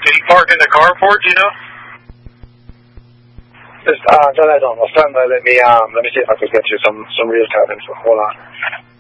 did he park in the carport, you know? Just, I don't know. My friend let me see if I could get you some real time info. Hold on.